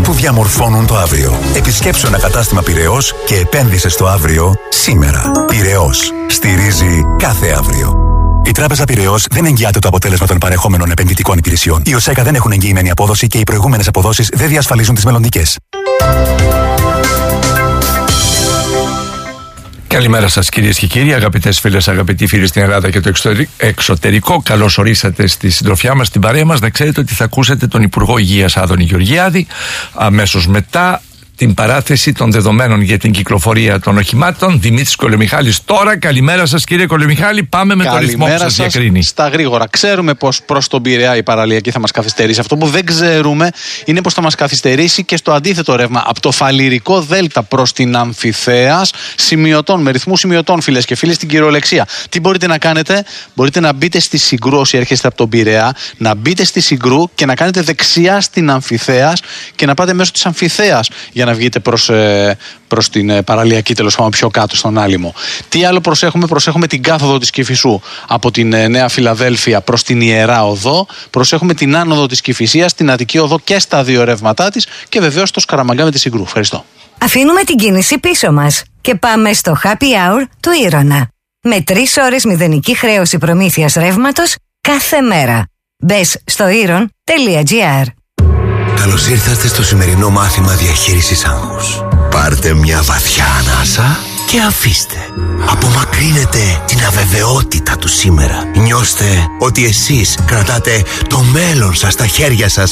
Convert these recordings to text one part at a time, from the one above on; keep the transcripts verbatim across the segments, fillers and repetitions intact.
που διαμορφώνουν το αύριο. Επισκέψου ένα κατάστημα Πειραιώς και επένδυσε στο αύριο σήμερα. Πειραιώς. Στηρίζει κάθε αύριο. Η Τράπεζα Πειραιώς δεν εγγυάται το αποτέλεσμα των παρεχόμενων επενδυτικών υπηρεσιών. Οι ΟΣΕΚΑ δεν έχουν εγγυημένη απόδοση και οι προηγούμενες αποδόσεις δεν διασφαλίζουν τις μελλοντικές. Καλημέρα σας κυρίες και κύριοι, αγαπητές φίλες, αγαπητοί φίλοι στην Ελλάδα και το εξωτερικό. Καλώς ορίσατε στη συντροφιά μας, στην παρέα μας. Να ξέρετε ότι θα ακούσετε τον Υπουργό Υγείας Άδωνη Γεωργιάδη αμέσως μετά την παράθεση των δεδομένων για την κυκλοφορία των οχημάτων. Δημήτρης Κολομιχάλης τώρα. Καλημέρα σας κύριε Κολομιχάλη. Πάμε με καλημέρα το ρυθμό που σας διακρίνει. Στα γρήγορα. Ξέρουμε πως προς τον Πειραιά η παραλιακή θα μας καθυστερήσει. Αυτό που δεν ξέρουμε είναι πως θα μας καθυστερήσει και στο αντίθετο ρεύμα. Από το Φαλιρικό Δέλτα προς την Αμφιθέας, σημειωτών, με ρυθμού σημειωτών, φίλες και φίλοι, στην κυριολεξία. Τι μπορείτε να κάνετε? Μπορείτε να μπείτε στη Συγκρού όσοι έρχεστε από τον Πειραιά, να μπείτε στη Συγκρού και να κάνετε δεξιά στην Αμφιθέας και να πάτε μέσω της Αμφιθέας για να βγείτε προς, ε, προς την ε, παραλιακή, τέλος πάντων πιο κάτω στον Άλυμο. Τι άλλο προσέχουμε? Προσέχουμε την κάθοδο της Κηφισού από την ε, Νέα Φιλαδέλφια προς την Ιερά Οδό. Προσέχουμε την άνοδο της Κηφισίας, την Αττική Οδό και στα δύο ρεύματά της και βεβαίως το Σκαραμαγκά με τη Συγκρού. Ευχαριστώ. Αφήνουμε την κίνηση πίσω μας και πάμε στο Happy Hour του Ήρωνα. Με τρεις ώρες μηδενική χρέωση προμήθειας ρεύματος κάθε μέρα. Μπες στο ήρων τελεία τζι άρ. Καλώς ήρθατε στο σημερινό μάθημα διαχείρισης άγχους. Πάρτε μια βαθιά ανάσα και αφήστε. Απομακρύνετε την αβεβαιότητα του σήμερα. Νιώστε ότι εσείς κρατάτε το μέλλον σας στα χέρια σας.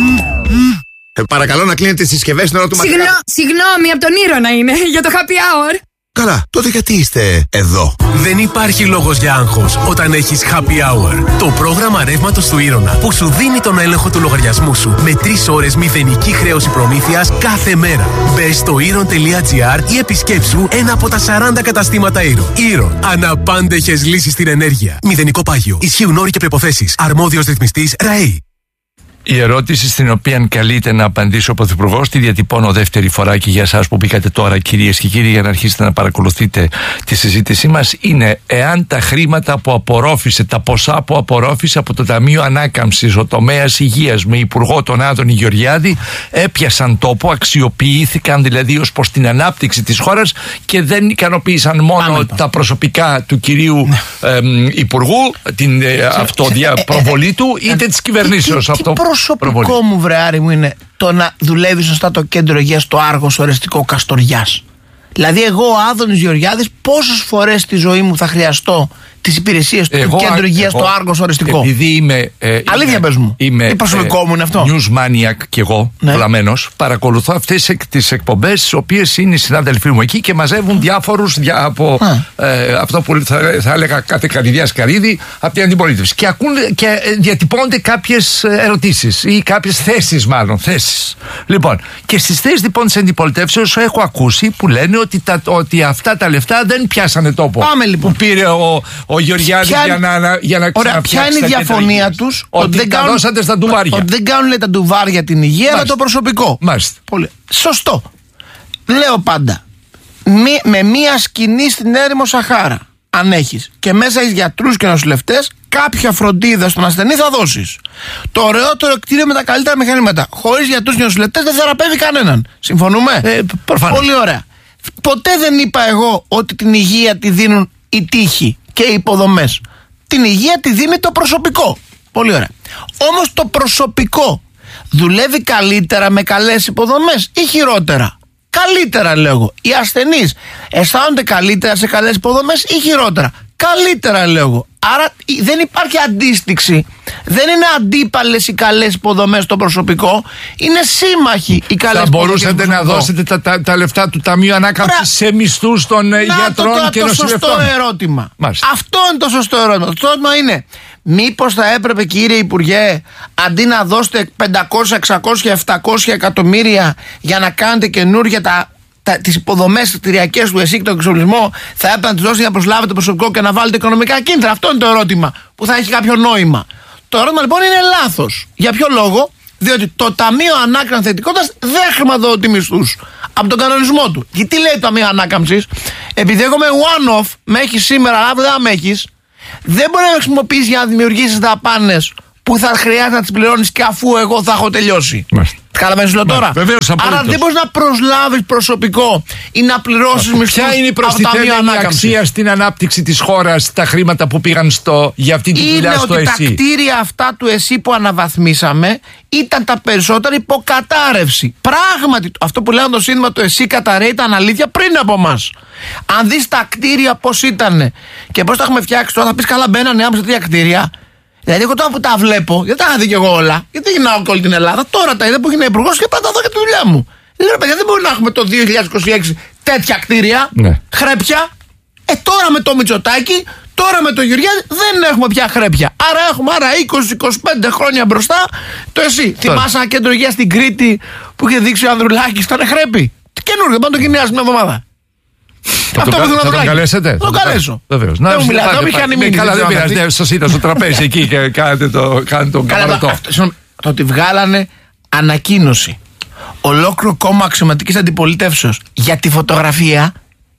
Ε, παρακαλώ να κλείνετε τις συσκευές στην ώρα του Συγνώ, μαθήματος. Συγγνώμη, από τον Ήρωνα είναι, για το happy hour. Καλά, τότε γιατί είστε εδώ? Δεν υπάρχει λόγος για άγχος όταν έχεις Happy Hour. Το πρόγραμμα ρεύματος του Ήρωνα που σου δίνει τον έλεγχο του λογαριασμού σου με τρεις ώρες μηδενική χρέωση προμήθειας κάθε μέρα. Μπες στο ήρων τελεία τζι άρ ή επισκέψου ένα από τα σαράντα καταστήματα Ήρων. Ήρων. Αναπάντεχες λύσεις στην ενέργεια. Μηδενικό πάγιο. Ισχύουν όροι και προϋποθέσεις. Αρμόδιος ρυθμιστής ΡΑΕΗ. Η ερώτηση στην οποία καλείται να απαντήσει ο Πρωθυπουργός, τη διατυπώνω δεύτερη φορά και για εσάς που μπήκατε τώρα κυρίες και κύριοι για να αρχίσετε να παρακολουθείτε τη συζήτησή μας, είναι εάν τα χρήματα που απορρόφησε, τα ποσά που απορρόφησε από το Ταμείο Ανάκαμψης ο τομέας υγείας με υπουργό τον Άδωνη Γεωργιάδη έπιασαν τόπο, αξιοποιήθηκαν δηλαδή ως προς την ανάπτυξη της χώρας και δεν ικανοποίησαν μόνο Πάμε, τα προσωπικά του κυρίου ε, υπουργού, την ε, αυτοπροβολή του, είτε της κυβερνήσεως. Αυτό προσωπικό μου βρεάρι μου είναι το να δουλεύει σωστά το κέντρο υγείας στο Άργος Ορεστικό Καστοριάς. Δηλαδή εγώ ο Άδωνης Γεωργιάδης πόσες φορές στη ζωή μου θα χρειαστώ τις υπηρεσίες του εγώ, κέντρου υγείας στο Άργος Ορεστικό? Επειδή είμαι ε, αλήθεια πες μου, είμαι, προσωπικό ε, μου είναι αυτό. News maniac κι εγώ, ναι. Βλαμμένος, παρακολουθώ αυτές τις εκπομπές τις οποίες είναι οι συνάδελφοί μου εκεί και μαζεύουν διάφορους δια, από ε, αυτό που θα, θα έλεγα κάθε καρδιά σκαρίδι από την αντιπολίτευση και, ακούν, και διατυπώνται κάποιες ερωτήσεις ή κάποιες θέσεις μάλλον θέσεις. Λοιπόν, και στις θέσεις λοιπόν της αντιπολιτεύσεως έχω ακούσει που λένε ότι, τα, ότι αυτά τα λεφτά δεν πιάσανε τόπο. Πάμε λοιπόν. Που πήρε ο ο Γεωργιάδης για να, για να Ωραία, ποια είναι η διαφωνία τους? Ότι δεν κάνουν, δώσατε στα ντουβάρια. Ότι δεν κάνουν λέει, τα ντουβάρια την υγεία, Μάλιστα. αλλά το προσωπικό. Μάλιστα. Πολύ. Σωστό. Λέω πάντα, μη, με μία σκηνή στην έρημο Σαχάρα, αν έχεις και μέσα έχεις γιατρούς και νοσηλευτές, κάποια φροντίδα στον ασθενή θα δώσεις. Το ωραιότερο κτίριο με τα καλύτερα μηχανήματα. Χωρίς γιατρούς και νοσηλευτές δεν θεραπεύει κανέναν. Συμφωνούμε? Ε, Πολύ ωραία. Ποτέ δεν είπα εγώ ότι την υγεία τη δίνουν οι τείχοι και οι υποδομές. Την υγεία τη δίνει το προσωπικό. Πολύ ωραία. Όμως το προσωπικό δουλεύει καλύτερα με καλές υποδομές ή χειρότερα? Καλύτερα λέγω. Οι ασθενείς αισθάνονται καλύτερα σε καλές υποδομές ή χειρότερα? Καλύτερα λέγω. Άρα δεν υπάρχει αντίστοιξη. Δεν είναι αντίπαλες οι καλές υποδομές στο προσωπικό. Είναι σύμμαχοι οι καλές υποδομές. Θα μπορούσατε να δώσετε τα, τα, τα λεφτά του Ταμείου Ανάκαμψης σε μισθούς των να γιατρών το, το, και νοσηλευτών? Αυτό είναι το σωστό ερώτημα. Μάλιστα. Αυτό είναι το σωστό ερώτημα. Το ερώτημα είναι, μήπως θα έπρεπε κύριε Υπουργέ, αντί να δώσετε πεντακόσια, εξακόσια, επτακόσια εκατομμύρια για να κάνετε καινούργια τα τις υποδομές κτηριακές του ΕΣΥ και τον εξοπλισμό, θα έπρεπε να τις δώσετε για να προσλάβετε προσωπικό και να βάλετε οικονομικά κίνητρα? Αυτό είναι το ερώτημα που θα έχει κάποιο νόημα. Το ερώτημα λοιπόν είναι λάθος. Για ποιο λόγο? Διότι το Ταμείο Ανάκαμψης Θετικότητας δεν χρηματοδοτεί μισθούς από τον κανονισμό του. Και τι λέει το Ταμείο Ανάκαμψης? Επειδή εγώ με one-off με έχεις σήμερα, αλλά δεν με έχεις, δεν μπορεί να χρησιμοποιήσει για να δημιουργήσει δαπάνες που θα χρειάζεται να τις πληρώνεις και αφού εγώ θα έχω τελειώσει. Καταλαβαίνεις λέω τώρα. Βεβαίως, άρα δεν μπορείς να προσλάβεις προσωπικό ή να πληρώσεις μισθούς. Ποια είναι η προστιθέμενη αξία στην ανάπτυξη της χώρας, τα χρήματα που πήγαν στο, για αυτή τη δουλειά στο ΕΣΥ? Είναι ότι τα κτίρια αυτά του ΕΣΥ που αναβαθμίσαμε ήταν τα περισσότερα υποκατάρρευση. Πράγματι, αυτό που λέγανε το σύνθημα του ΕΣΥ καταρρέει ήταν αλήθεια πριν από εμάς. Αν δεις τα κτίρια πώς ήταν και πώς τα έχουμε φτιάξει τώρα, θα πεις καλά, μπαίνανε άμεσα τρία κτίρια. Δηλαδή, εγώ τώρα που τα βλέπω, γιατί τα είχα δει και εγώ όλα, γιατί γυρνάω όλη την Ελλάδα, τώρα τα είδα που έγινε υπουργός και πάντα δω για τη δουλειά μου. Λέω, παιδιά, δεν μπορεί να έχουμε το δύο χιλιάδες είκοσι έξι τέτοια κτίρια, ναι. χρέπια. Ε, τώρα με το Μητσοτάκη, τώρα με το Γεωργιάδη δεν έχουμε πια χρέπια. Άρα έχουμε άρα είκοσι με είκοσι πέντε χρόνια μπροστά το ΕΣΥ. Θυμάσαι ένα κέντρο υγείας στην Κρήτη που είχε δείξει ο Ανδρουλάκης, ήταν χρέπι. Καινούργιο, πάνω το κοινιάζει μια εβδομάδα. Θα αυτό τον, που θα θέλω τον καλέσετε? Θα τον καλέσω. Βεβαίως. Δεν μου μιλάτε, δεν είχαν μείνει. Καλά, δεν πειράζει. Σας είδα στο τραπέζι εκεί και κάνετε τον καμαρωτό. Το ότι βγάλανε ανακοίνωση ολόκληρο κόμμα αξιωματικής αντιπολίτευσεως για τη φωτογραφία.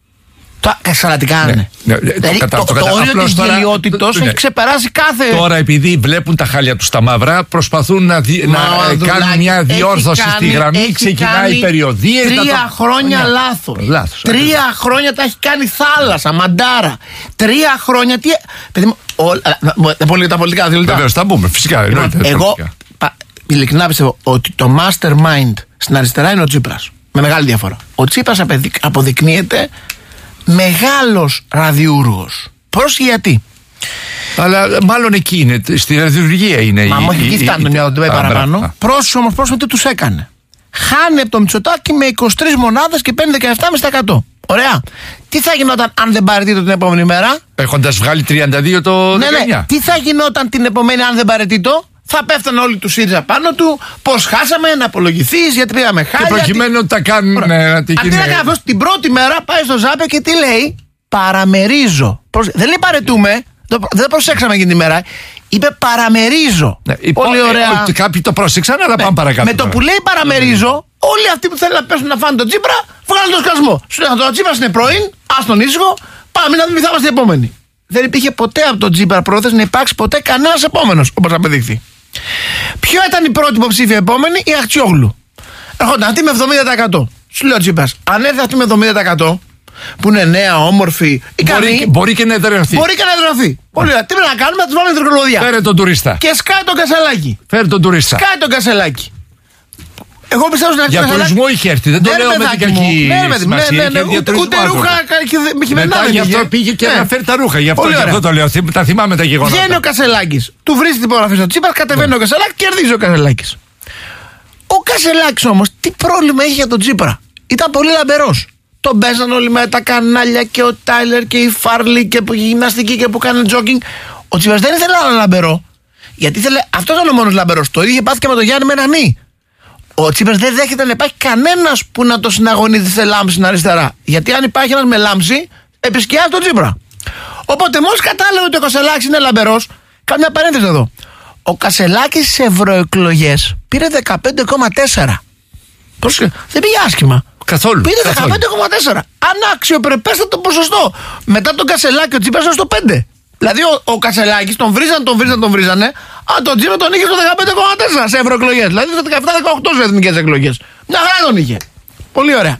Το εξαιρετικά είναι. Ναι, ναι, δηλαδή, το, το, το, το όριο της γελιότητος έχει ξεπεράσει κάθε. Τώρα, επειδή βλέπουν τα χάλια τους τα μαύρα, προσπαθούν να, δι, να κάνουν μια διόρθωση κάνει, στη γραμμή. Ξεκινάει η περιοδία. Τρία το... χρόνια ναι. λάθος. λάθος. Τρία ακριβώς. χρόνια τα έχει κάνει θάλασσα, μαντάρα. Τρία χρόνια. Τι... Παιδί μου, ο, τα πολιτικά δηλωτά. Βεβαίως, θα μπούμε, φυσικά. Εγώ ειλικρινά πιστεύω ότι το mastermind στην αριστερά είναι ο Τσίπρας. Με μεγάλη διαφορά. Ο Τσίπρας αποδεικνύεται μεγάλος ραδιούργος. Πρόσεχε γιατί. Αλλά μάλλον εκεί είναι, στη ραδιουργία είναι. Μα μου έχει φτάνει το μυαλό του παραπάνω. Πρόσεχε όμως πρόσεχε τι τους έκανε. Χάνει από το Μητσοτάκη με είκοσι τρεις μονάδες και παίρνει δεκαεπτά κόμμα πέντε τοις εκατό. Ωραία. Τι θα γινόταν αν δεν παραιτείται την επόμενη μέρα? Έχοντας βγάλει τριάντα δύο το δεκαεννιά. Ναι, ναι. Τι θα γινόταν την επομένη αν δεν παραιτείται? Θα πέφτανε όλοι του ΣΥΡΙΖΑ πάνω του. Πώς χάσαμε, να απολογηθείς, γιατί πήγαμε χάλια. Και προκειμένου ότι τα κάνουν. Αντί να κάνει αυτό την πρώτη μέρα, πάει στο Ζάπιο και τι λέει? Παραμερίζω. Δεν λέει παρετούμε. Δεν προσέξαμε εκείνη τη μέρα. Είπε παραμερίζω. Ναι, πολύ υπό, ωραία. Ε, κάποιοι το πρόσεξαν, αλλά ναι, πάμε παρακάτω. Με το που λέει παραμερίζω, όλοι αυτοί που θέλουν να πέσουν να φάνε τον Τσίπρα, βγάλουν τον σκασμό. Σου λένε ο Τσίπρας είναι πρώην, ας τον ήσυχο, πάμε να δούμε τι θα είμαστε οι επόμενοι. Δεν υπήρχε ποτέ από τον Τσίπρα πρόθεση να υπάρξει ποτέ κανένας επόμενος, όπως απεδείχθη. Ποιο ήταν η πρώτη υποψήφια επόμενη? Η Αχτσιόγλου. Έρχονταν αυτή με εβδομήντα τοις εκατό. Σου λέει ο Τσίπρας, αν έρθει αυτή με εβδομήντα τοις εκατό, που είναι νέα, όμορφη, ικανή. Μπορεί, μπορεί και να εδραιωθεί. Μπορεί και να εδραιωθεί. Πολύ ωραία. Τι πρέπει να κάνουμε? Να του βάλουμε τρικλωδιά. Φέρε τον τουρίστα. Και σκάει τον Κασελάκη. Φέρε τον τουρίστα. Σκάει τον Κασελάκη. Εγώ πιστεύω στην αρχή. Για τουρισμό είχε έρθει. Δεν το λέω με την κακή σημασία. Ούτε ρούχα χειμενάδες. Γι' αυτό πήγε και να φέρει τα ρούχα. Γι' αυτό το λέω. Τα θυμάμαι τα γεγονότα. Βγαίνει ο Κασελάκης. Του βρίζει την υπογραφή στο Τσίπρα, κατεβαίνει ο Κασελάκης, κερδίζει ο Κασελάκης. Ο Κασελάκης όμως τι πρόβλημα είχε για τον Τσίπρα? Ήταν πολύ λαμπερός. Τον παίζαν όλοι με τα κανάλια και ο Τάιλερ και η Φάρλι και που γυμναστική και που κάνει τζόκινγκ. Ο Τσίπρας δεν ήθελε άλλο λαμπερό. Γιατί ήθελε, αυτό ήταν ο μόνος λαμπερός. Το ίδιο είχε πάθει και με τον Γιάννη Μενανή. Ο Τσίπρας δεν δέχεται να υπάρχει κανένας που να το συναγωνίζει σε λάμψη στην αριστερά. Γιατί αν υπάρχει ένας με λάμψη, επισκιάζει τον Τσίπρα. Οπότε μόλις κατάλαβε ότι ο Κασελάκης είναι λαμπερός, κάμια παρένθεση εδώ. Ο Κασελάκης σε ευρωεκλογές πήρε δεκαπέντε κόμμα τέσσερα. Πρόσεχε, δεν πήγε άσχημα. Καθόλου. Πήρε δεκαπέντε κόμμα τέσσερα. Αναξιοπρεπέστατο ποσοστό. Μετά τον Κασελάκη ο Τσίπρας ήταν στο πέντε. Δηλαδή ο, ο Κασελάκης τον βρίζαν, τον βρίζαν, τον βρίζανε. Α, τον Τσίπρα τον είχε στο δεκαπέντε κόμμα τέσσερα σε ευρωεκλογές. Δηλαδή στο δεκαεπτά δεκαοκτώ σε εθνικές εκλογές. Μια χαρά τον είχε. Πολύ ωραία.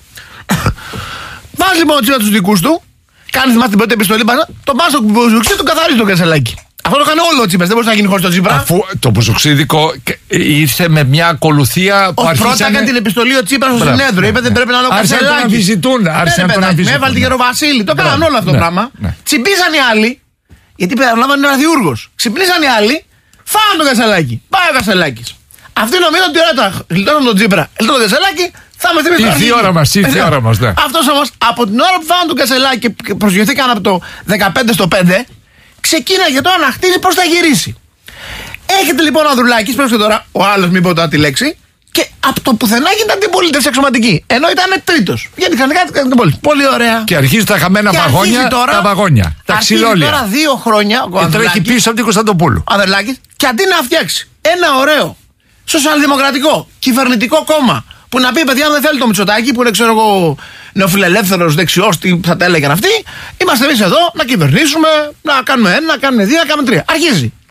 Βάζει λοιπόν ο Τσίπρα τους δικούς του. Κάνει θυμάστε την πρώτη επιστολή. Τον πα στο Μπουζουξί, τον καθαρίζει τον Κασελάκη. Αυτό το έκανε όλο ο Τσίπρας. Δεν μπορούσε να γίνει χωρίς τον Τσίπρα. Αφού το Μπουζουξίδικο ήρθε με μια ακολουθία που άρχισε. Πρώτα έκανε την επιστολή ο Τσίπρας στο συνέδριο. Είπε δεν πρέπει να είναι ο Κασελάκης. Άρχισαν να αμφισβητούν. Άρχισαν να αμφισβητούν. Έβαλε την Γεροβασίλη. Το έκαναν όλο αυτό το πράγμα. Τσιμπήσαν οι άλλοι. Γιατί περιλαμβάνει ένα διούργος. Ξυπνήσαν οι άλλοι. Φάνε τον Κασελάκη. Πάει ο Κασελάκης. Αυτοί νομίζουν ότι ωραία τώρα γλιτώνουν τον Τσίπρα. Γλιτώνουν τον Κασελάκη. Θα είμαστε εμείς. Ήρθε η ώρα μας. Ήρθε η ώρα μας. Αυτός όμως από την ώρα που φάνε τον Κασελάκη και προσγειωθήκαν από το δεκαπέντε στο πέντε. Ξεκίναγε τώρα να χτίζει πώς θα γυρίσει. Έχετε λοιπόν ο Ανδρουλάκης, πρέπει τώρα ο άλλος, μην πω τώρα τη λέξη, και από το πουθενά γίνεται αντιπολίτευση αξιωματική. Ενώ ήταν τρίτος. Γιατί ξαφνικά την αντιπολίτευση. Πολύ ωραία. Και αρχίζει τα χαμένα και βαγόνια. Τώρα, τα βαγόνια. Τα ξυλόλια. Τώρα δύο χρόνια. Και τρέχει πίσω από την Κωνσταντοπούλου. Ο Ανδρουλάκης, και αντί να φτιάξει ένα ωραίο σοσιαλδημοκρατικό κυβερνητικό κόμμα που να πει παιδιά, αν δεν θέλει το Μητσοτάκη, που είναι ξέρω εγώ νεοφιλελεύθερος, δεξιός, τι θα τα έλεγαν αυτοί, είμαστε εμείς εδώ να κυβερνήσουμε, να κάνουμε ένα, να κάνουμε δύο, να κάνουμε τρία. Αρχίζει.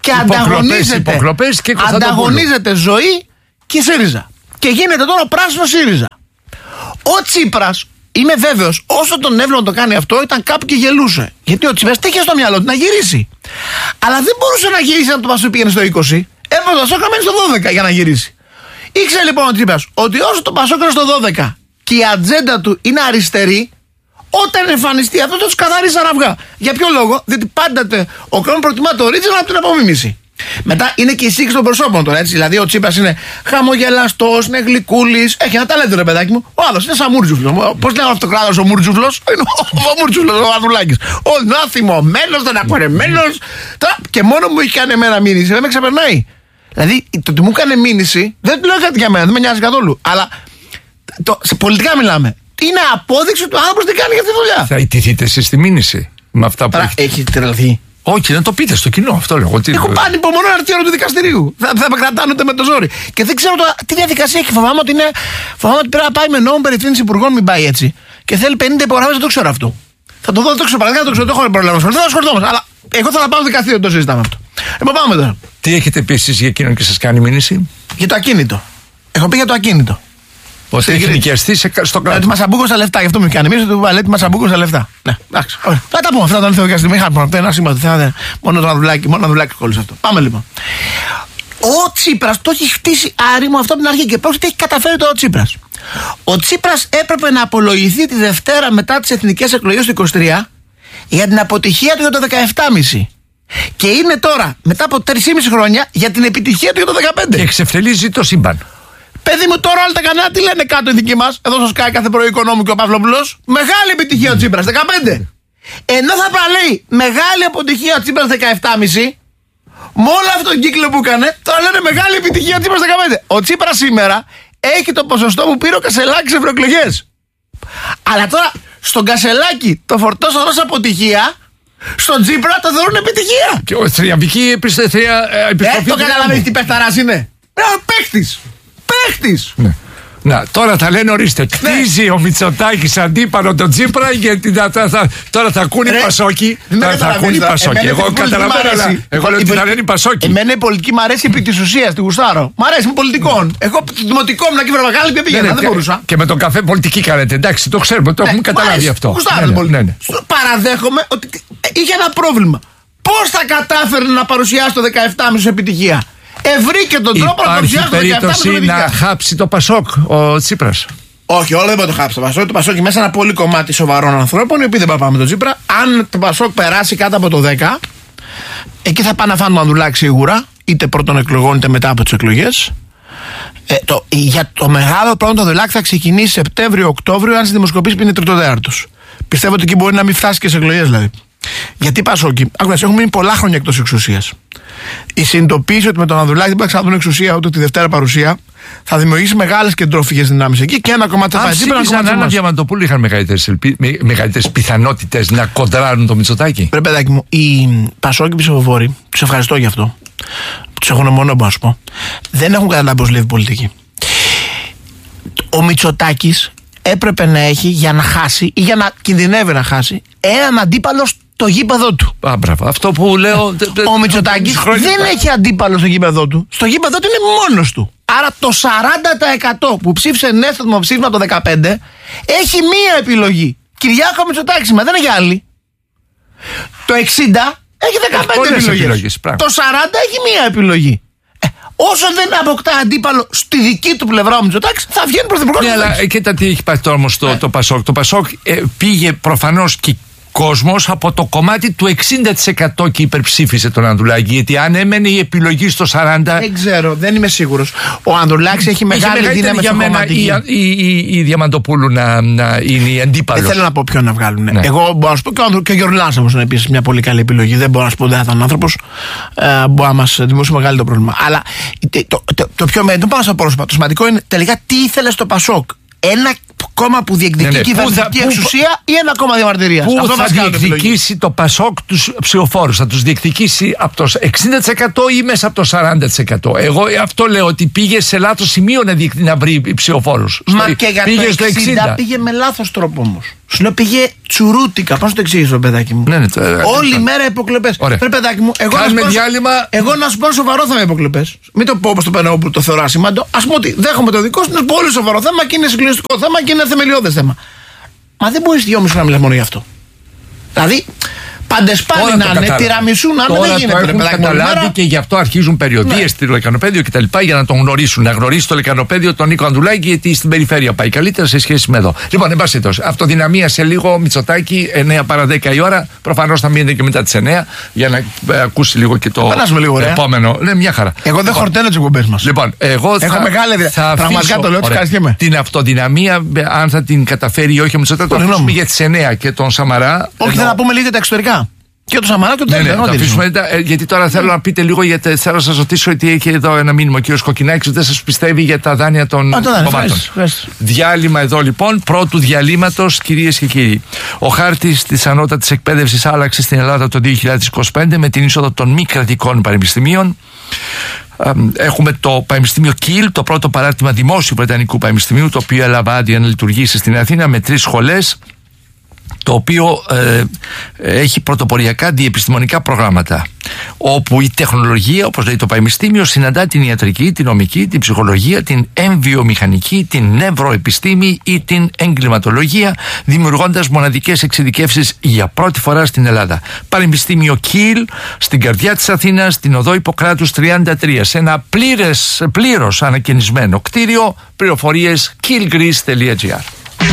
και υποκλοπές, ανταγωνίζεται, υποκλοπές και ανταγωνίζεται ζωή και ΣΥΡΙΖΑ. Και γίνεται τώρα πράσινο ΣΥΡΙΖΑ. Ο Τσίπρας, είμαι βέβαιος, όσο τον έβλεπε να το κάνει αυτό, ήταν κάπου και γελούσε. Γιατί ο Τσίπρας είχε στο μυαλό του να γυρίσει. Αλλά δεν μπορούσε να γυρίσει αν το Πασόκ πήγαινε στο είκοσι. Έπρεπε το Πασόκ να μένει στο δώδεκα για να γυρίσει. Ήξερε λοιπόν ο Τσίπρας ότι όσο το Πασόκ είναι στο δώδεκα και η ατζέντα του είναι αριστερή, όταν εμφανιστεί αυτό, θα του καθαρίσει σαν αυγά. Για ποιο λόγο? Διότι πάντα ο Κρόν προτιμά το Ρίτζελ από την απομίμηση. Μετά είναι και η σύγχυση των προσώπων τώρα, έτσι. Δηλαδή ο Τσίπρας είναι χαμογελαστός, είναι γλυκούλης, έχει ένα ταλέντο, ρε παιδάκι μου. Ο άλλος είναι σαν Μούρτζουφλος. Πώς λέει ο αυτοκράτορας ο Μούρτζουφλος? Είναι ο Μούρτζουφλος, ο Ανδρουλάκης. Ο θυμωμένος, δεν ακορεμένος. Και μόνο μου έχει κάνει εμένα μήνυση, δεν με ξεπερνάει. Δηλαδή το ότι μου έκανε μήνυση δεν του λέω κάτι για μένα, δεν με νοιάζει καθόλου. Αλλά το, σε πολιτικά μιλάμε. Είναι απόδειξη του άνθρωπος τι κάνει για αυτή τη δουλειά. Θα ιτηθείτε εσείς στη μήνυση με αυτά που έχετε. Έχει τρελαθεί. Όχι, να το πείτε στο κοινό αυτό λέω. Ότι... Έχω πάνει υπομονώ να έρθει η ώρα του δικαστηρίου. Θα, θα με κρατάνε ούτε με το ζόρι. Και δεν ξέρω τώρα τι διαδικασία έχει. Φοβάμαι ότι, είναι, φοβάμαι ότι πρέπει να πάει με νόμο περιευθύνση υπουργών, μην πάει έτσι. Και θέλει πενήντα υπογραφές, δεν το ξέρω αυτό. Θα το δω, δεν το ξέρω. Παραδείγμα, το ξέρω, δεν έχω πρόβλημα. Δεν θα ασχοληθώ όμως. Αλλά εγώ θα πάω στο δικαστήριο, το συζητάμε αυτό. Λοιπόν, πάμε τώρα. Τι έχετε πει εσείς για εκείνον και σας κάνει μήνυση? Για το ακίνητο. Έχω πει για το ακίνητο. Ότι έχει νοικιαστεί στο κράτος. Ότι μας αμπούκω στα λεφτά, γι' αυτό μου κάνει μήνυση του Βαλέτη, μας αμπούκω στα λεφτά. Ναι, εντάξει. Ωραία. Θα τα πούμε αυτά όταν ήρθε ο Μην χάρη αυτό. Ένα σήμα. Μόνο το Ανδρουλάκι, μόνο Ανδρουλάκι κόλλησε αυτό. Πάμε λοιπόν. Ο Τσίπρας το έχει χτίσει άρημο αυτό από την αρχή και πώς τι έχει καταφέρει το ο Τσίπρας. Ο Τσίπρας έπρεπε να απολογηθεί τη Δευτέρα μετά τις εθνικές εκλογές του είκοσι τρία για την αποτυχία του για το δεκαεπτά κόμμα πέντε. Και είναι τώρα, μετά από τρία κόμμα πέντε χρόνια, για την επιτυχία του για το δεκαπέντε. Και εξευτελίζει το σύμπαν. Παιδί μου, τώρα όλα τα κανάλια τι λένε κάτω οι δικοί μας, εδώ στο Sky κάθε πρωί Οικονόμου και ο Παυλόπουλος. Μεγάλη επιτυχία ο Τσίπρας, δεκαπέντε. Ενώ θα λέει μεγάλη αποτυχία ο Τσίπρας δεκαεπτά κόμμα πέντε, με όλο αυτόν τον κύκλο που έκανε, τώρα λένε μεγάλη επιτυχία ο Τσίπρας δεκαπέντε. Ο Τσίπρας σήμερα έχει το ποσοστό που πήρε ο Κασελάκης στις ευρωεκλογές. Αλλά τώρα στον Κασελάκη το φορτώσαν ως αποτυχία. Στον Τσίπρα το θεωρούν επιτυχία. Και ο θριαμβική επιστροφή. Ε, το καταλαβαίνεις τι παιχταράς είναι. Είναι ο παίχτης. Παίχτης. Ναι. Να, τώρα τα λένε, ορίστε. Κτίζει ο Μητσοτάκης αντίπαλο τον Τσίπρα, γιατί θα, θα, θα, τώρα θα ακούνε οι Πασόκοι. Τώρα θα ακούνε οι Πασόκοι. Εγώ καταλαβαίνω, αλλά εγώ λέω ότι θα λένε οι Πασόκοι. Εμένα η πολιτική μου αρέσει επί της ουσίας, τη γουστάρω. Μ' αρέσει, είμαι πολιτικών. Εγώ δημοτικό μου να κύβρα μεγάλη και πήγαινα, δεν μπορούσα. Και με τον καφέ πολιτική κάνετε, εντάξει, το ξέρουμε, το έχουμε καταλάβει αυτό. Γουστάρω. Παραδέχομαι ότι είχε ένα πρόβλημα. Πώς θα κατάφερε να παρουσιάσει το δεκαεπτά κόμμα πέντε επιτυχία? Ευρήκε τον τρόπο να παρουσιάσει το δεκαεπτά κόμμα πέντε. Υπάρχει περίπτωση να χάψει το Πασόκ ο Τσίπρας? Όχι, όλα δεν μπορεί να το χάψει το Πασόκ. Το Πασόκ είναι μέσα ένα πολύ κομμάτι σοβαρών ανθρώπων, οι οποίοι δεν πάνε πάμε με τον Τσίπρα. Αν το Πασόκ περάσει κάτω από το δέκα, εκεί θα πάνε να φάνε τον Ανδρουλάκη σίγουρα, είτε πρώτων εκλογών είτε μετά από τις εκλογές. Ε, το, για το μεγάλο πρώτο το Ανδρουλάκη θα ξεκινήσει Σεπτέμβριο-Οκτώβριο, αν στις δημοσκοπήσεις είναι τριτοδέαρτος. Πιστεύω ότι εκεί μπορεί να μην φτάσει και σε εκλογές δηλαδή. Γιατί Πασόκοι, άκουσα, έχουν μείνει πολλά χρόνια εκτός εξουσίας. Η συνειδητοποίηση ότι με τον Ανδρουλάκη δεν μπορεί να ξαναδούν εξουσία ούτε τη Δευτέρα παρουσία θα δημιουργήσει μεγάλες κεντρόφυγες δυνάμεις εκεί και ένα κομμάτι θα πάει δίπλα. Αν ψήφισαν άλλα Διαμαντοπούλου είχαν μεγαλύτερες πιθανότητες να κοντράρουν το Μητσοτάκη. Ρε παιδάκι μου, οι Πασόκοι ψηφοφόροι, τους ευχαριστώ γι' αυτό. Τους έχουν μόνο να σου πω. Δεν έχουν καταλάβει πώς λέει πολιτική. Ο Μητσοτάκης έπρεπε να έχει για να χάσει ή για να κινδυνεύει να χάσει έναν αντίπαλο στο γήπεδο του. Α, μπράβο. Αυτό που λέω. Ο Μητσοτάκης δεν έχει αντίπαλο στο γήπεδο του. Στο γήπεδο του είναι μόνος του. Άρα το σαράντα τοις εκατό που ψήφισε ναι στο δημοψήφισμα το δεκαπέντε έχει μία επιλογή. Κυριάκο Μητσοτάκη, μα δεν έχει άλλη. Το εξήντα έχει δεκαπέντε επιλογές. επιλογές το σαράντα έχει μία επιλογή. Ε, όσο δεν αποκτά αντίπαλο στη δική του πλευρά ο Μητσοτάκης, θα βγαίνει πρωθυπουργός. Ναι, αλλά κοίτα τι έχει πάει τώρα όμως το, ε. το Πασόκ. Το Πασόκ ε, πήγε προφανώς και κόσμος από το κομμάτι του εξήντα τοις εκατό και υπερψήφισε τον Ανδρουλάκη. Γιατί αν έμενε η επιλογή στο σαράντα τοις εκατό. Δεν ξέρω, δεν είμαι σίγουρος. Ο Ανδρουλάκης έχει μεγάλη δύναμη για μένα η, η, η, η Διαμαντοπούλου να, να είναι η αντίπαλος. Δεν θέλω να πω ποιον να βγάλουν. Ναι. Εγώ μπορώ να σου πω και ο, και ο Γιώργος Λάνσαβος είναι επίσης μια πολύ καλή επιλογή. Δεν μπορώ να σου πω ότι δεν θα ήταν άνθρωπος. Ε, μπορεί να μας δημιουργήσει μεγαλύτερο πρόβλημα. Αλλά το, το, το, το πιο δεν πάω στα πρόσωπα. Το σημαντικό είναι τελικά τι ήθελε στο Πασόκ. Ένα κόμμα που διεκδικεί ναι, ναι. κυβερνητική θα, εξουσία ή ένα κόμμα διαμαρτυρίας? Πού αυτό θα διεκδικήσει το Πασόκ τους ψηφοφόρους? Θα τους διεκδικήσει από το εξήντα τοις εκατό ή μέσα από το σαράντα τοις εκατό? Εγώ αυτό λέω, ότι πήγε σε λάθος σημείο να, διεκ, να βρει ψηφοφόρους. Μα στο, και για πήγε το εξήντα πήγε με λάθος τρόπο όμως. Σου λέω πήγε τσουρούτικα. Πώς το εξηγήσω, παιδάκι μου. Ναι, ναι, το, Όλη μέρα υποκλοπές. Πρέπει, παιδάκι μου, εγώ Κάνουμε να, σου διάλειμμα. εγώ να σου πω σοβαρό θέμα υποκλοπές. Μην το πω όπως το παίρνω που το θεωρώ ασήμαντο. Ας πούμε ότι δέχομαι το δικό σου, να σου πω πολύ σοβαρό θέμα και είναι συγκλονιστικό θέμα και είναι θεμελιώδες θέμα. Μα δεν μπορείς δυόμιση να μιλάς μόνο γι' αυτό. Δηλαδή. Παντεσπάνι να είναι, τυραμισού να είναι, δεν γίνεται. Το έχουν καταλάβει και γι' αυτό αρχίζουν περιοδίες ναι. στη Λεκανοπαίδιο κτλ. Για να τον γνωρίσουν. Να γνωρίσει το Λεκανοπαίδιο τον Νίκο Ανδουλάκη, γιατί στην περιφέρεια πάει καλύτερα σε σχέση με εδώ. Λοιπόν, εν πάση περιπτώσει, αυτοδυναμία σε λίγο, Μητσοτάκη, εννιά παρά δέκα η ώρα. Προφανώς θα μείνετε και μετά τις εννιά για να ε, ακούσει λίγο και το λίγο, επόμενο. Ναι, μια χαρά. Εγώ δεν λοιπόν, χορταίνω τις εκπομπές μας. Λοιπόν, εγώ θα, έχω μεγάλη θα πραγματικά το λέω, ωραία, την αυτοδυναμία, αν θα την καταφέρει ή όχι ο Μητσοτάκη, το αφήσουμε για τις εννιά και τον Σαμαρά. Όχι, θα πούμε λίγο τα εξωτερικά. Και το Σαμαρά και το ναι, ναι, θα αφήσουμε, γιατί τώρα θέλω να πείτε λίγο, γιατί θέλω να σας ρωτήσω ότι έχει εδώ ένα μήνυμα ο κύριος Κοκκινάκης, δεν σας πιστεύει για τα δάνεια των κομμάτων. Διάλειμμα εδώ λοιπόν, πρώτου διαλύματος, κυρίες και κύριοι. Ο χάρτης της ανώτατης εκπαίδευσης άλλαξε στην Ελλάδα το δύο χιλιάδες είκοσι πέντε με την είσοδο των μη κρατικών πανεπιστημίων. Έχουμε το Πανεπιστήμιο Κιλ, το πρώτο παράρτημα δημόσιου Βρετανικού Πανεπιστημίου, το οποίο έλαβε άδεια να λειτουργήσει στην Αθήνα με τρεις σχολές, το οποίο ε, έχει πρωτοποριακά διεπιστημονικά προγράμματα, όπου η τεχνολογία, όπως λέει το Πανεπιστήμιο, συναντά την ιατρική, την νομική, την ψυχολογία, την εμβιομηχανική, την νευροεπιστήμη ή την εγκληματολογία, δημιουργώντας μοναδικές εξειδικεύσεις για πρώτη φορά στην Ελλάδα. Πανεπιστήμιο Κιλ, στην καρδιά της Αθήνας, στην οδό Ιπποκράτους τριάντα τρία, σε ένα πλήρες, πλήρως ανακαινισμένο κτίριο. Πληροφορίες killgreece τελεία gr.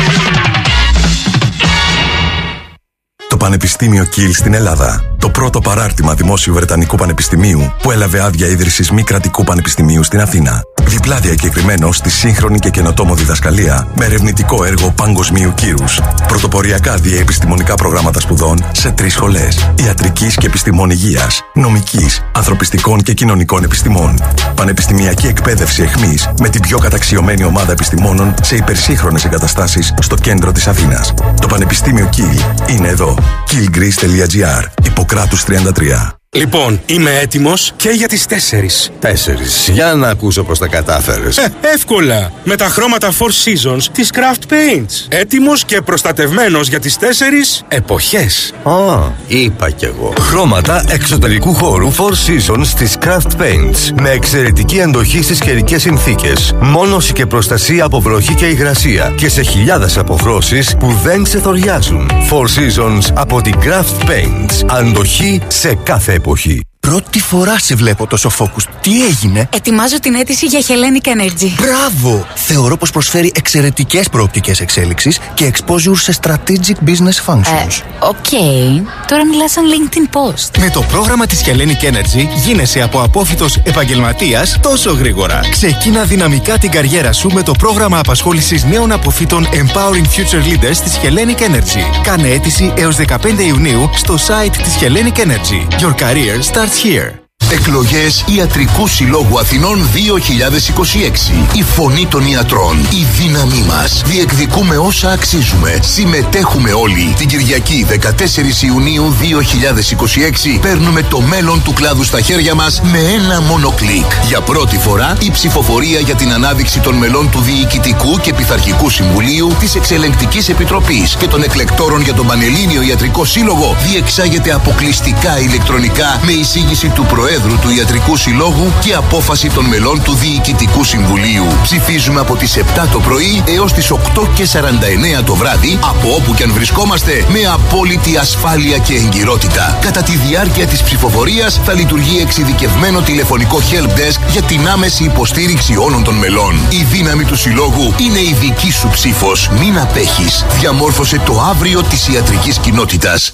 Το Πανεπιστήμιο Κιλ στην Ελλάδα. Το πρώτο παράρτημα δημόσιου Βρετανικού Πανεπιστημίου που έλαβε άδεια ίδρυσης μη κρατικού πανεπιστημίου στην Αθήνα. Διπλά διακεκριμένο στη σύγχρονη και καινοτόμο διδασκαλία με ερευνητικό έργο παγκοσμίου κύρους. Πρωτοποριακά διεπιστημονικά προγράμματα σπουδών σε τρεις σχολές. Ιατρικής και επιστημών υγείας, νομικής, ανθρωπιστικών και κοινωνικών επιστημών. Πανεπιστημιακή εκπαίδευση εχμής με την πιο καταξιωμένη ομάδα επιστημόνων σε υπερσύγχρονες εγκαταστάσεις στο κέντρο της Αθήνας. Το Πανεπιστήμιο Κιλ είναι εδώ. killgreece τελεία gr. Ιπποκράτους τριάντα τρία. Λοιπόν, είμαι έτοιμος και για τις τέσσερις. Τέσσερις. Για να ακούσω πως τα κατάφερες. Ε, εύκολα. Με τα χρώματα Four Seasons της Craft Paints. Έτοιμος και προστατευμένος για τις τέσσερις εποχές. Α, είπα κι εγώ. Χρώματα εξωτερικού χώρου Four Seasons της Craft Paints. Με εξαιρετική αντοχή στις καιρικές συνθήκες. Μόνωση και προστασία από βροχή και υγρασία. Και σε χιλιάδες αποχρώσεις που δεν ξεθοριάζουν. Four Seasons από την Craft Paints. Αντοχή σε κάθε εποχή. Πρώτη φορά σε βλέπω τόσο focus. Τι έγινε? Ετοιμάζω την αίτηση για Hellenic Energy. Μπράβο! Θεωρώ πως προσφέρει εξαιρετικές προοπτικές εξέλιξης και exposure σε strategic business functions. Οκ. Okay. Τώρα μιλάς σαν LinkedIn post. Με το πρόγραμμα της Hellenic Energy γίνεσαι από απόφοιτος επαγγελματίας τόσο γρήγορα. Ξεκίνα δυναμικά την καριέρα σου με το πρόγραμμα απασχόλησης νέων αποφύτων Empowering Future Leaders της Hellenic Energy. Κάνε αίτηση έως δεκαπέντε Ιουνίου στο site της Hellenic Energy. Your career starts here. Εκλογές Ιατρικού Συλλόγου Αθηνών δύο χιλιάδες είκοσι έξι. Η φωνή των ιατρών. Η δύναμή μας. Διεκδικούμε όσα αξίζουμε. Συμμετέχουμε όλοι. Την Κυριακή δεκατέσσερις Ιουνίου δύο χιλιάδες είκοσι έξι παίρνουμε το μέλλον του κλάδου στα χέρια μας με ένα μόνο κλικ. Για πρώτη φορά η ψηφοφορία για την ανάδειξη των μελών του Διοικητικού και Πειθαρχικού Συμβουλίου, της Εξελεγκτικής Επιτροπής και των εκλεκτόρων για τον Πανελλήνιο Ιατρικό Σύλλογο διεξάγεται αποκλειστικά ηλεκτρονικά με εισήγηση του Προέδρου του Ιατρικού Συλλόγου και απόφαση των μελών του Διοικητικού Συμβουλίου. Ψηφίζουμε από τις επτά το πρωί έως τις οκτώ και σαράντα εννέα το βράδυ, από όπου και αν βρισκόμαστε, με απόλυτη ασφάλεια και εγκυρότητα. Κατά τη διάρκεια της ψηφοφορίας θα λειτουργεί εξειδικευμένο τηλεφωνικό help desk για την άμεση υποστήριξη όλων των μελών. Η δύναμη του Συλλόγου είναι η δική σου ψήφος. Μην απέχεις. Διαμόρφωσε το αύριο της ιατρικής κοινότητας.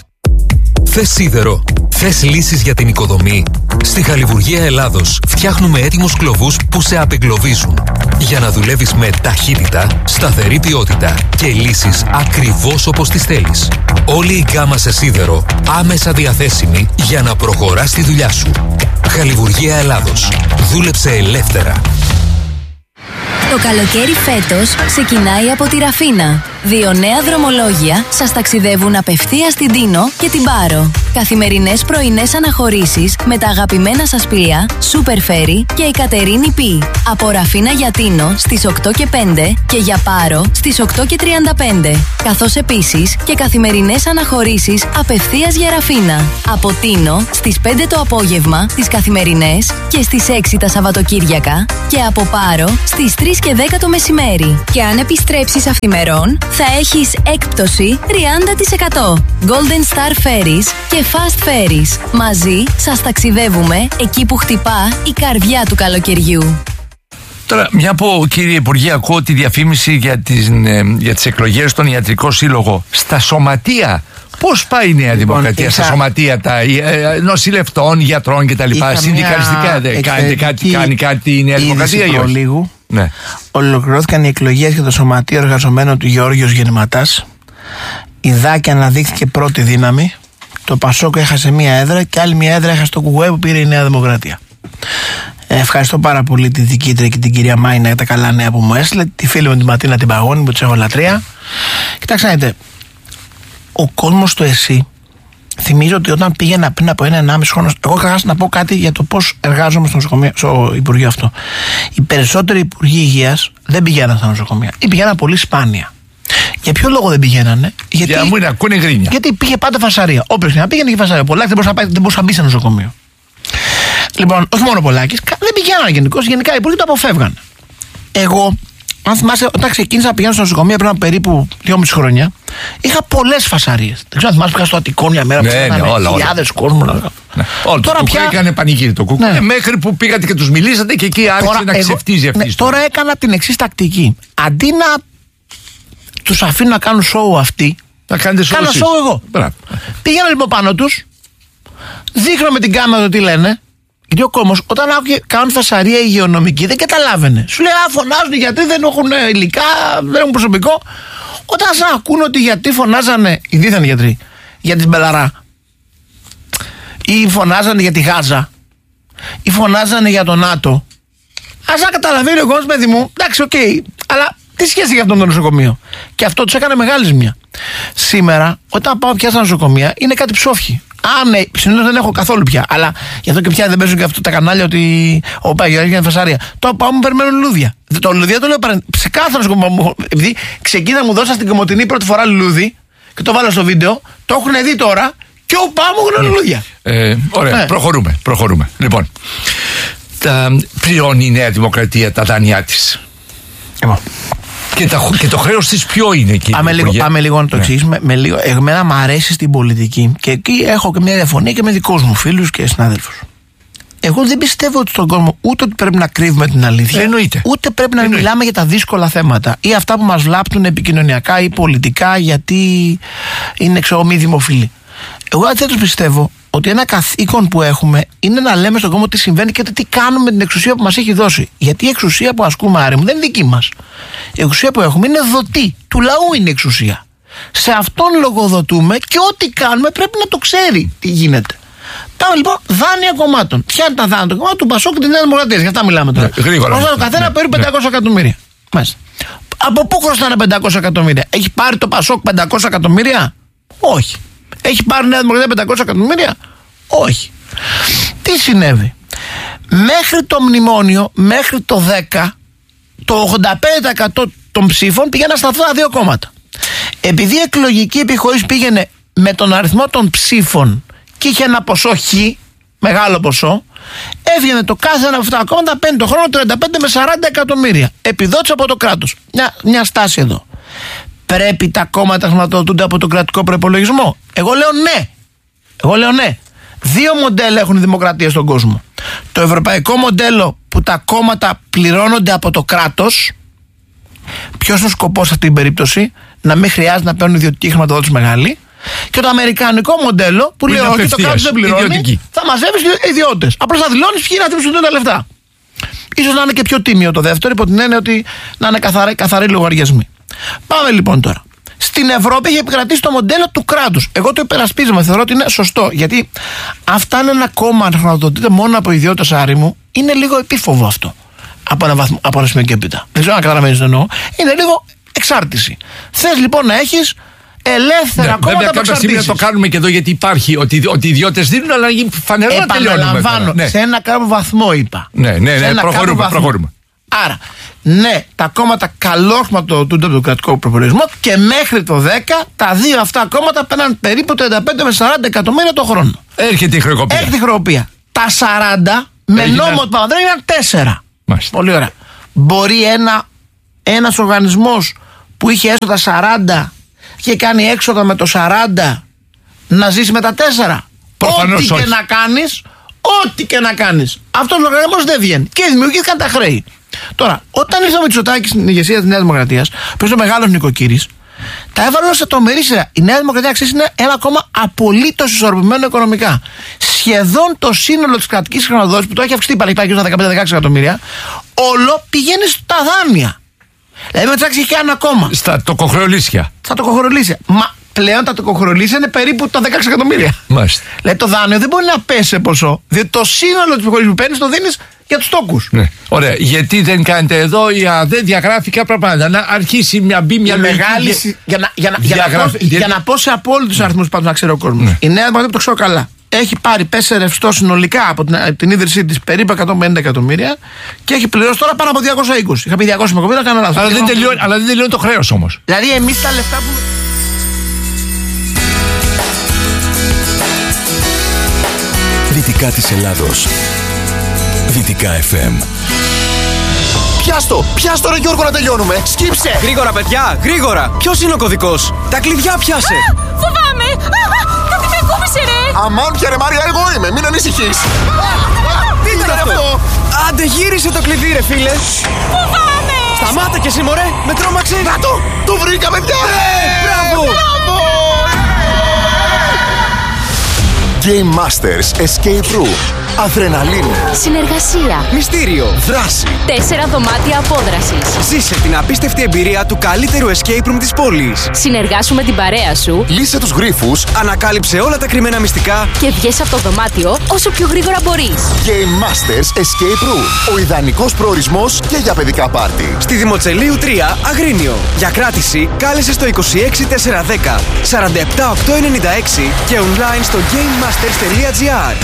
Θες σίδερο? Θες λύσεις για την οικοδομή? Στη Χαλιβουργία Ελλάδος φτιάχνουμε έτοιμους κλωβούς που σε απεγκλωβίζουν για να δουλεύεις με ταχύτητα, σταθερή ποιότητα και λύσεις ακριβώς όπως τις θέλεις. Όλη η γκάμα σε σίδερο άμεσα διαθέσιμη για να προχωράς τη δουλειά σου. Χαλιβουργία Ελλάδος. Δούλεψε ελεύθερα. Το καλοκαίρι φέτος ξεκινάει από τη Ραφίνα. Δύο νέα δρομολόγια σας ταξιδεύουν απευθείας στην Τίνο και την Πάρο. Καθημερινές πρωινές αναχωρήσεις με τα αγαπημένα σας πλοία Super Ferry και η Κατερίνη Πι. Από Ραφίνα για Τίνο στις οκτώ και πέντε και για Πάρο στις οκτώ και τριάντα πέντε. Καθώς επίσης και καθημερινές αναχωρήσεις απευθείας για Ραφίνα. Από Τίνο στις πέντε το απόγευμα τις καθημερινές και στις έξι τα Σαββατοκύριακα και από Πάρο στις τρεις και δέκα το μεσημέρι. Και αν επιστρέψεις αυθημερών θα έχεις έκπτωση τριάντα τοις εκατό. Golden Star Ferries και Fast Ferries. Μαζί σας ταξιδεύουμε εκεί που χτυπά η καρδιά του καλοκαιριού. Τώρα, μια που, κύριε Υπουργέ, ακούω τη διαφήμιση για τις, ε, για τις εκλογές στον Ιατρικό Σύλλογο. Στα σωματεία, πώς πάει η Νέα λοιπόν, Δημοκρατία, είχα... στα σωματεία τα ε, νοσηλευτών, γιατρών κτλ. Συνδικαλιστικά, δε, κάνετε κάτι, κάνει κάτι η Νέα Δημοκρατία ή όχι? Ναι. Ολοκληρώθηκαν οι εκλογές για το Σωματείο Εργαζομένων του Γεώργιος Γεννηματάς. Η Δάκη αναδείχθηκε πρώτη δύναμη. Το Πασόκ έχασε μία έδρα και άλλη μία έδρα έχασε το Κουκουέ που πήρε η Νέα Δημοκρατία. Ε, ευχαριστώ πάρα πολύ τη διοικήτρια και την κυρία Μάινα για τα καλά νέα που μου έστειλε. Τη φίλη μου την Ματίνα την Παγώνη που της έχω λατρεία. Κοιτάξτε, ο κόσμος στο ΕΣΥ, θυμίζω ότι όταν πήγαινα πριν από ένα ενάμιση χρόνο, εγώ είχα να πω κάτι για το πώς εργάζομαι στο, νοσοκομείο, στο Υπουργείο αυτό. Οι περισσότεροι Υπουργοί Υγείας δεν πηγαίναν στα νοσοκομεία ή πηγαίναν πολύ σπάνια. Για ποιο λόγο δεν πηγαίνανε? Γιατί, για να μου είναι ακούνε γκρίνια. Γιατί πήγε πάντα φασαρία. Όποιος να πήγαινε και φασαρία. Πολλάκι δεν μπορούσε να, δεν μπορούσε να μπει σε νοσοκομείο. Λοιπόν, όχι μόνο Πολάκης, δεν πηγαίνανε γενικώς. Γενικά οι υπουργοί το αποφεύγαν. Εγώ, αν θυμάσαι, όταν ξεκίνησα να πηγαίνω στο νοσοκομείο πριν από περίπου δυόμιση χρόνια, είχα πολλές φασαρίες. Δεν ξέρω αν θυμάσαι, πήγα στο Αττικό μια μέρα που είχαν χιλιάδες κόσμου. Ναι. Όλο το κουκουέ έκανε πανηγύρι το κουκουέ. Ναι. Μέχρι που πήγατε και τους μιλήσατε και εκεί άρχισε τώρα, να εγώ, ξεφτίζει αυτή. Ναι, τώρα έκανα την εξής τακτική. Αντί να τους αφήνω να κάνουν σοου αυτοί, να κάνετε σοου. Κάνω σοου εγώ. Πήγαινα λοιπόν πάνω τους, δείχνω με την κάμερα τι λένε. Γιατί ο κόσμος όταν κάνουν φασαρία υγειονομική δεν καταλάβαινε. Σου λέει, α, φωνάζουν οι γιατροί, δεν έχουν υλικά, δεν έχουν προσωπικό. Όταν σας ακούνε ότι οι γιατροί φωνάζανε, οι δίθεν γιατροί, για την Μπελαρά, ή φωνάζανε για τη Γάζα, ή φωνάζανε για τον ΝΑΤΟ, ας να καταλαβαίνει ο κόσμος, παιδί μου, εντάξει, οκ, okay, αλλά τι σχέση για αυτό το νοσοκομείο? Και αυτό τους έκανε μεγάλη ζημιά. Σήμερα, όταν πάω πια στα νοσοκομεία, είναι κάτι ψόφι. Α, ναι, συνήθως δεν έχω καθόλου πια. Αλλά γι' αυτό και πια δεν παίζουν και αυτό τα κανάλια ότι. Ο Παγιώργη είναι φασαρία. Το πάω μου περιμένουν λουλούδια. Το λουλούδια το λέω σε κάθε νοσοκομείο. Επειδή ξεκίνα μου δώσα στην Κομωτινή πρώτη φορά λουλούδι και το βάλω στο βίντεο, το έχουν δει τώρα και ο πάω μου έχουν λουλούδια. Ε, ωραία, ναι. προχωρούμε, προχωρούμε. Λοιπόν, τα, πληρώνει η Νέα Δημοκρατία τα δάνειά της. Λοιπόν. Και, τα, και το χρέος της ποιο είναι, κύριε Πάμε λίγο, πάμε λίγο να το εξηγήσουμε. Ναι. Εμένα μου αρέσει στην πολιτική και εκεί έχω και μια διαφωνία και με δικούς μου φίλους και συνάδελφους. Εγώ δεν πιστεύω ότι στον κόσμο ούτε ότι πρέπει να κρύβουμε την αλήθεια, εννοείται, ούτε πρέπει να εννοείται. μιλάμε για τα δύσκολα θέματα ή αυτά που μας βλάπτουν επικοινωνιακά ή πολιτικά γιατί είναι ξέρω μη δημοφιλή. Εγώ αντίθετος πιστεύω ότι ένα καθήκον που έχουμε είναι να λέμε στον κόσμο τι συμβαίνει και τι κάνουμε με την εξουσία που μας έχει δώσει. Γιατί η εξουσία που ασκούμε, Άρη μου, δεν είναι δική μας. Η εξουσία που έχουμε είναι δοτή. Του λαού είναι η εξουσία. Σε αυτόν λογοδοτούμε και ό,τι κάνουμε πρέπει να το ξέρει τι γίνεται. Πάμε λοιπόν δάνεια κομμάτων. Ποια είναι τα δάνεια των κομμάτων του Πασόκ και τη Νέα Δημοκρατία? Για αυτά μιλάμε τώρα. Χρωστάνε το καθένα ναι. περίπου πεντακόσια ναι. εκατομμύρια. Μάλιστα. Από πού χρωστάνε πεντακόσια εκατομμύρια? Έχει πάρει το Πασόκ πεντακόσια εκατομμύρια? Όχι. Έχει πάρει η Νέα Δημοκρατία πεντακόσια εκατομμύρια? Όχι. Τι συνέβη? Μέχρι το μνημόνιο, μέχρι το δέκα, το ογδόντα πέντε τοις εκατό των ψήφων πήγαιναν στα αυτά τα δύο κόμματα. Επειδή η εκλογική επιχώρηση πήγαινε με τον αριθμό των ψήφων και είχε ένα ποσό χ, μεγάλο ποσό, έβγαινε το κάθε ένα από αυτά τα κόμματα παίρνει το χρόνο τριάντα πέντε με σαράντα εκατομμύρια. Επιδότηση από το κράτος. Μια, μια στάση εδώ. Πρέπει τα κόμματα να χρηματοδοτούνται από τον κρατικό προπολογισμό? Εγώ λέω ναι. Εγώ λέω ναι. Δύο μοντέλα έχουν οι δημοκρατίες στον κόσμο. Το ευρωπαϊκό μοντέλο που τα κόμματα πληρώνονται από το κράτος. Ποιος είναι ο σκοπός σε αυτή την περίπτωση? Να μην χρειάζεται να παίρνουν ιδιωτική χρηματοδότηση μεγάλη. Και το αμερικανικό μοντέλο που λέει όχι, το κράτος δεν πληρώνει, ιδιωτική. Θα μαζεύεις ιδιώτες. Απλώς θα δηλώνεις ποιοι να δημιουργούν τα λεφτά. Ίσως να είναι και πιο τίμιο το δεύτερο, υπό την έννοια ότι να είναι καθαροί, καθαροί λογαριασμοί. Πάμε λοιπόν τώρα. Στην Ευρώπη έχει επικρατήσει το μοντέλο του κράτους. Εγώ το υπερασπίζομαι, θεωρώ ότι είναι σωστό. Γιατί αυτά είναι ένα κόμμα να χρηματοδοτείται μόνο από ιδιώτες, Άρη μου, είναι λίγο επίφοβο αυτό. Από ένα, βαθμό, από ένα σημείο και έπειτα. Δεν ξέρω αν καταλαβαίνεις τι εννοώ. Είναι λίγο εξάρτηση. Θες λοιπόν να έχεις ελεύθερα ναι, κόμματα από εξαρτήσεις. Το κάνουμε και εδώ γιατί υπάρχει ότι, ότι οι ιδιώτες δίνουν, αλλά φανερό να τελειώνουμε. Επαναλαμβάνω, ναι. σε ένα κάποιο βαθμό είπα. Ναι, ναι, ναι, προχωρούμε, προχωρούμε. Άρα, ναι, τα κόμματα καλό χρηματοδοτούνται από τον κρατικό προπολογισμό και μέχρι το δέκα τα δύο αυτά κόμματα παίρναν περίπου τριάντα πέντε με σαράντα εκατομμύρια το χρόνο. Έρχεται η χρεοκοπία. Έρχεται η χρεοκοπία. Τα σαράντα με Έγινα... νόμο του Παπανδρέου ήταν τέσσερα. Μάλιστα. Πολύ ωραία. Μπορεί ένα ένας οργανισμός που είχε έσοδα σαράντα και κάνει έξοδα με το σαράντα να ζήσει με τα τέσσερα. Προφανώς ό,τι όχι. και να κάνεις, ό,τι και να κάνεις, αυτός ο οργανισμός δεν βγαίνει. Και δημιουργήθηκαν τα χρέη. Τώρα, όταν ήρθε ο Μητσοτάκης στην ηγεσία της Νέας Δημοκρατίας, που είναι ο μεγάλος νοικοκύρης, τα έβαλε σε τρομερή σειρά. Η Νέα Δημοκρατία, ξέρεις, είναι ένα κόμμα απολύτως ισορροπημένο οικονομικά. Σχεδόν το σύνολο της κρατικής χρηματοδότησης, που το έχει αυξηθεί, υπάρχει πάει και στα δεκαπέντε με δεκαέξι εκατομμύρια, όλο πηγαίνει στα δάνεια. Δηλαδή, με τσάξει και ένα κόμμα. Στα τοκοχρεωλήσια. Στα τοκοχρεωλήσια. Μα πλέον τα τοκοχρεωλήσια είναι περίπου τα δεκαέξι εκατομμύρια. Μάλιστα. Δηλαδή, το δάνειο δεν μπορεί να πέσει σε ποσό, διότι το σύνολο της προχωρήσης που παίρνεις το δίνεις για τους τόκους. Ναι. Ωραία. Γιατί δεν κάνετε εδώ η ΑΔΕ διαγράφει κάποια πράγματα. Να αρχίσει μια μπει μια λογική. Μεγάλη. Για να, για να, για να, πω, για να πω σε απόλυτους αριθμούς πάντως να ξέρει ο κόσμος. Ναι. Η Νέα Δημοκρατία, που το ξέρω καλά, έχει πάρει πέσει ρευστό συνολικά από την, από την ίδρυσή της περίπου εκατόν πενήντα εκατομμύρια και έχει πληρώσει τώρα πάνω από διακόσια είκοσι. Είχα πει διακόσια εκατομμύρια, έκανα λάθος. Αλλά, δεν τελειώνει, αλλά δεν τελειώνει το χρέος όμως. Δηλαδή, εμείς τα λεφτά που. Δυτικά της Ελλάδος. Δυτικά εφ εμ. Πιάστο, πιάστο ρε Γιώργο να τελειώνουμε. Σκύψε. Γρήγορα παιδιά, γρήγορα. Ποιος είναι ο κωδικός? Τα κλειδιά πιάσε. Α, φοβάμαι. Α, κάτι με ακούμπησε ρε. Αμάν πια ρε Μάρια, εγώ είμαι, μην ανησυχείς. Τι ήταν αυτό? Άντε γύρισε το κλειδί ρε φίλε. Φοβάμαι. Σταμάτα και εσύ μωρέ, με τρόμαξε. Να το, το βρήκαμε πια. Μπράβο. Μπράβο. Game Masters Escape Room. Αδρεναλίνη. Συνεργασία. Μυστήριο. Δράση. Τέσσερα δωμάτια απόδρασης. Ζήσε την απίστευτη εμπειρία του καλύτερου escape room της πόλης. Συνεργάσου με την παρέα σου. Λύσε τους γρίφους. Ανακάλυψε όλα τα κρυμμένα μυστικά. Και βγες από το δωμάτιο όσο πιο γρήγορα μπορείς. Game Masters Escape Room. Ο ιδανικός προορισμός και για παιδικά πάρτι. Στη Δημοτσελείου τρία, Αγρίνιο. Για κράτηση, κάλεσε στο είκοσι έξι τετρακόσια δέκα σαράντα επτά οκτακόσια ενενήντα έξι και online στο game masters τελεία gr.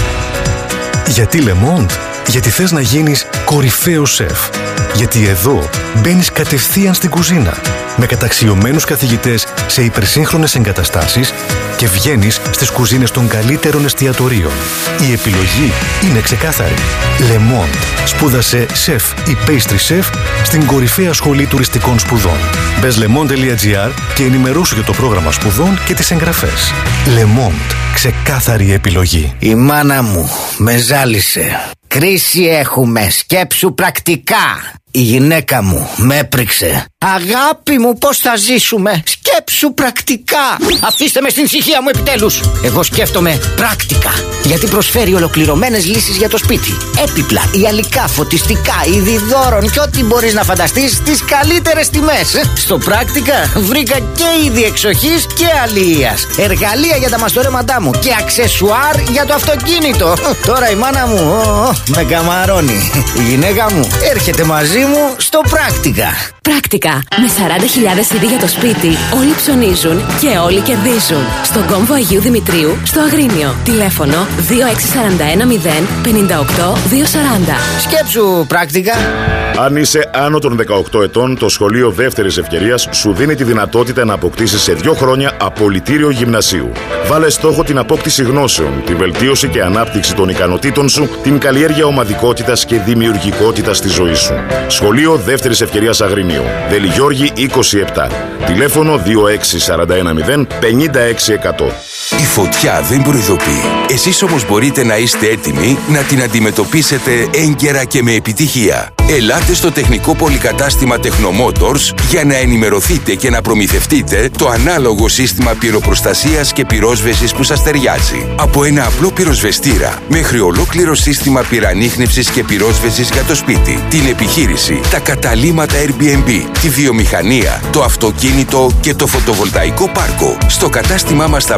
Γιατί Le Monde? Γιατί θες να γίνεις κορυφαίος σεφ. Γιατί εδώ μπαίνεις κατευθείαν στην κουζίνα με καταξιωμένους καθηγητές σε υπερσύγχρονες εγκαταστάσεις και βγαίνεις στις κουζίνες των καλύτερων εστιατορίων. Η επιλογή είναι ξεκάθαρη. Le Monde. Σπούδασε σεφ ή pastry chef στην κορυφαία σχολή τουριστικών σπουδών. Μπες le monde τελεία gr και ενημερώσου για το πρόγραμμα σπουδών και τις εγγραφές. Le Monde. Ξεκάθαρη επιλογή. Η μάνα μου με ζάλισε. Κρίση έχουμε, σκέψου πρακτικά. Η γυναίκα μου με έπριξε. Αγάπη μου, πώς θα ζήσουμε? Σκέψου πρακτικά. Αφήστε με στην ησυχία μου επιτέλους. Εγώ σκέφτομαι πράκτικα, γιατί προσφέρει ολοκληρωμένες λύσεις για το σπίτι. Έπιπλα, ιαλικά, φωτιστικά, είδη δώρων και ό,τι μπορείς να φανταστείς στις καλύτερες τιμές. Στο πράκτικα βρήκα και είδη εξοχής και αλληλείας, εργαλεία για τα μαστορέματά μου και αξεσουάρ για το αυτοκίνητο. Τώρα η μάνα μου ο, με καμαρώνει. Η γυναίκα μου έρχεται μαζί μου στο πράκτικα. Πράκτικα. Με σαράντα χιλιάδες είδη για το σπίτι, όλοι ψωνίζουν και όλοι κερδίζουν. Στον κόμβο Αγίου Δημητρίου, στο Αγρίνιο. Τηλέφωνο δύο έξι τέσσερα ένα μηδέν πέντε οκτώ δύο σαράντα. Σκέψου πράκτικα. Αν είσαι άνω των δεκαοκτώ ετών, το σχολείο δεύτερης ευκαιρίας σου δίνει τη δυνατότητα να αποκτήσεις σε δύο χρόνια απολυτήριο γυμνασίου. Βάλε στόχο την απόκτηση γνώσεων, τη βελτίωση και ανάπτυξη των ικανοτήτων σου, την καλλιέργεια ομαδικότητας και δημιουργικότητας στη ζωή σου. Σχολείο δεύτερης ευκαιρίας Αγρίνιο. Δελιγιώργη είκοσι επτά. Τηλέφωνο δύο έξι τέσσερα ένα μηδέν πέντε έξι εκατό. Η φωτιά δεν προειδοποιεί. Εσείς όμως μπορείτε να είστε έτοιμοι να την αντιμετωπίσετε έγκαιρα και με επιτυχία. Ελάτε στο τεχνικό πολυκατάστημα Technomotors για να ενημερωθείτε και να προμηθευτείτε το ανάλογο σύστημα πυροπροστασίας και πυρόσβεσης που σας ταιριάζει. Από ένα απλό πυροσβεστήρα μέχρι ολόκληρο σύστημα πυρανίχνευσης και πυρόσβεσης για το σπίτι, την επιχείρηση, τα καταλύματα Airbnb, τη βιομηχανία, το αυτοκίνητο και το φωτοβολταϊκό πάρκο. Στο κατάστημά μας θα βρείτε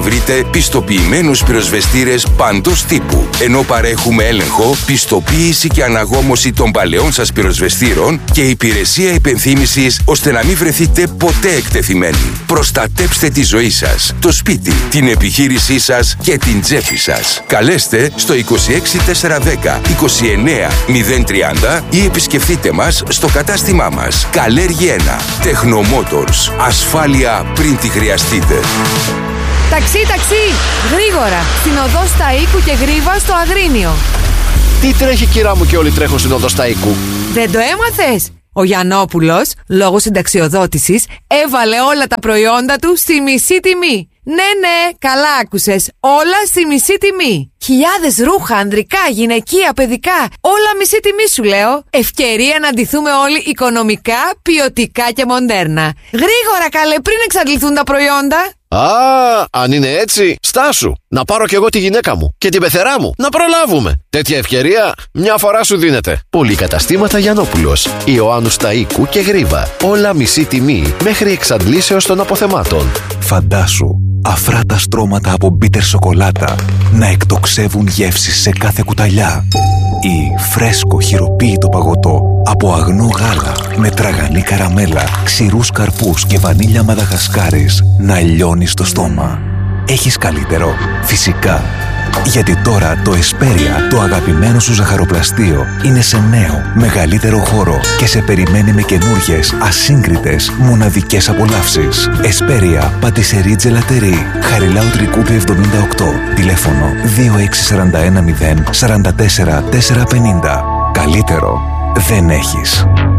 πιστοποιημένους πυροσβεστήρες παντός τύπου, ενώ παρέχουμε έλεγχο, πιστοποίηση και αναγόμωση των παλαιών σας πυροσβεστήρων και υπηρεσία υπενθύμησης ώστε να μην βρεθείτε ποτέ εκτεθειμένοι. Προστατέψτε τη ζωή σας, το σπίτι, την επιχείρησή σας και την τσέπη σας. Καλέστε στο είκοσι έξι τετρακόσια δέκα είκοσι εννέα μηδέν τριάντα ή επισκεφτείτε μας στο κατάστημά μας. Καλέργη ένα. Τεχνομότορς. Ασφάλεια πριν τη χρειαστείτε. Ταξί, ταξί! Γρήγορα! Στην οδό Σταΐκου και Γρίβα στο Αγρίνιο. Τι τρέχει, κυρά μου, και όλοι τρέχουν στην οδό Σταΐκου? Δεν το έμαθες? Ο Γιαννόπουλος, λόγω συνταξιοδότησης, έβαλε όλα τα προϊόντα του στη μισή τιμή. Ναι, ναι, καλά άκουσες. Όλα στη μισή τιμή. Χιλιάδες ρούχα, ανδρικά, γυναικεία, παιδικά. Όλα μισή τιμή σου λέω. Ευκαιρία να ντυθούμε όλοι οικονομικά, ποιοτικά και μοντέρνα. Γρήγορα καλέ, πριν εξαντληθούν τα προϊόντα. Α, αν είναι έτσι, στάσου. Να πάρω κι εγώ τη γυναίκα μου και την πεθερά μου. Να προλάβουμε. Τέτοια ευκαιρία μια φορά σου δίνεται. Πολυκαταστήματα Γιαννόπουλος, Ιωάννου Σταΐκου και Γρίβα. Όλα μισή τιμή μέχρι εξαντλήσεως των αποθεμάτων. Φαντάσου αφράτα στρώματα από μπίτερ σοκολάτα να εκτοξεύουν γεύσεις σε κάθε κουταλιά, ή φρέσκο χειροποίητο παγωτό από αγνό γάλα με τραγανή καραμέλα, ξηρούς καρπούς και βανίλια μαδαγασκάρης να λιώνει στο στόμα. Έχεις καλύτερο? Φυσικά. Γιατί τώρα το Εσπέρια, το αγαπημένο σου ζαχαροπλαστείο, είναι σε νέο, μεγαλύτερο χώρο και σε περιμένει με καινούργιες, ασύγκριτες, μοναδικές απολαύσεις. Εσπέρια, πατησερί τζελατερί, Χαριλάου Τρικούπη εβδομήντα οκτώ, τηλέφωνο δύο έξι τέσσερα ένα μηδέν τέσσερα τέσσερα τέσσερα πενήντα. Καλύτερο δεν έχεις.